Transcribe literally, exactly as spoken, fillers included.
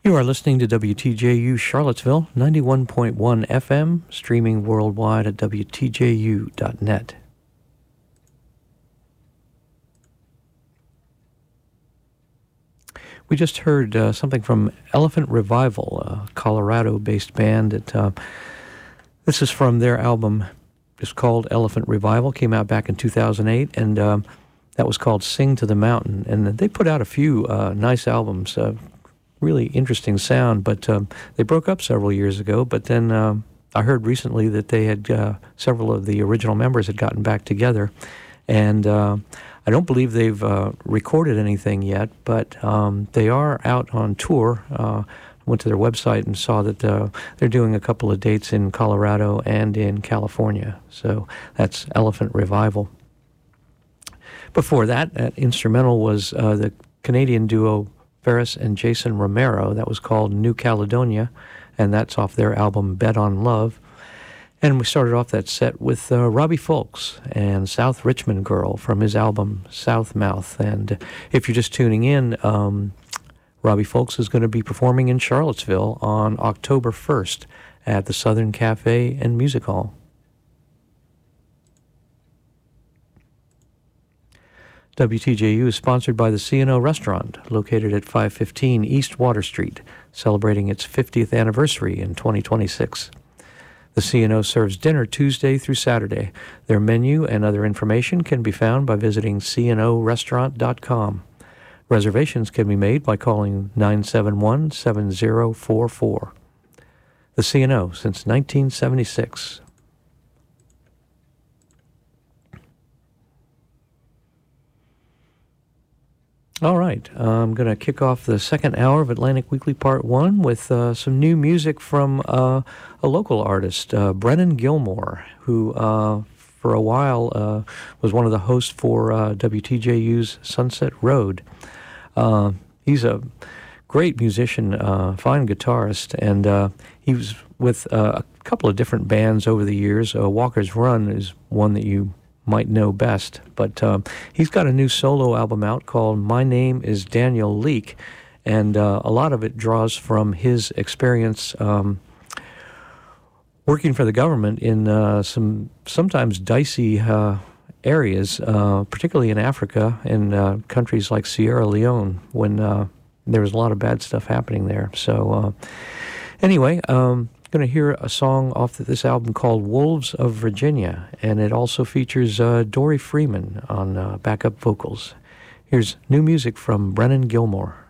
You are listening to W T J U Charlottesville, ninety-one point one F M, streaming worldwide at W T J U dot net. We just heard uh, something from Elephant Revival, a Colorado-based band. That, uh, this is from their album. It's called Elephant Revival, came out back in two thousand eight, and um, that was called Sing to the Mountain. And they put out a few uh, nice albums, uh, really interesting sound, but um, they broke up several years ago. But then um, I heard recently that they had, uh, several of the original members had gotten back together, and uh, I don't believe they've uh, recorded anything yet, but um, they are out on tour. Uh, went to their website and saw that uh, they're doing a couple of dates in Colorado and in California. So that's Elephant Revival. Before that, that instrumental was uh, the Canadian duo Ferris and Jason Romero. That was called New Caledonia, and that's off their album Bet on Love. And we started off that set with uh, Robbie Fulks and South Richmond Girl from his album South Mouth. And if you're just tuning in, um, Robbie Fulks is going to be performing in Charlottesville on October first at the Southern Cafe and Music Hall. W T J U is sponsored by the C and O Restaurant, located at five fifteen East Water Street, celebrating its fiftieth anniversary in twenty twenty-six. The C and O serves dinner Tuesday through Saturday. Their menu and other information can be found by visiting C and O restaurant dot com. Reservations can be made by calling nine seven one, seven zero four four. The C and O since nineteen seventy-six. All right, I'm going to kick off the second hour of Atlantic Weekly Part one with uh, some new music from uh, a local artist, uh, Brennan Gilmore, who uh, for a while uh, was one of the hosts for uh, W T J U's Sunset Road. Uh, he's a great musician, uh, fine guitarist, and uh, he was with uh, a couple of different bands over the years. Uh, Walker's Run is one that you might know best, but um, he's got a new solo album out called My Name is Daniel Leake, and uh, a lot of it draws from his experience um, working for the government in uh, some sometimes dicey uh, areas, uh, particularly in Africa and uh, countries like Sierra Leone, when uh, there was a lot of bad stuff happening there. So uh, anyway, um, going to hear a song off of this album called Wolves of Virginia, and it also features uh, Dory Freeman on uh, backup vocals. Here's new music from Brennan Gilmore.